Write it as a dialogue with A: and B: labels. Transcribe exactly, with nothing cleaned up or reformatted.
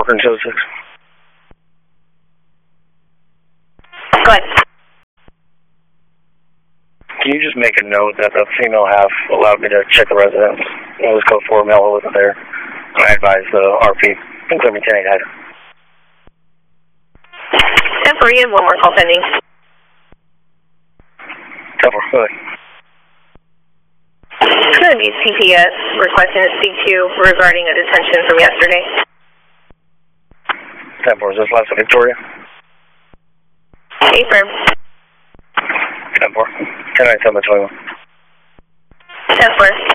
A: Corcoran two oh six.
B: Go ahead.
A: Can you just make a note that the female half allowed me to check the residence? It was code four, male wasn't there. I advised the R P, including ten eight head.
B: ten four, you have one more call pending.
A: ten four, go ahead.
B: It's going to be C P S requesting to speak to you regarding a detention from yesterday.
A: ten four, is this last of Victoria?
B: Affirm.
A: ten four. ten nine seven twenty-one.
B: ten four.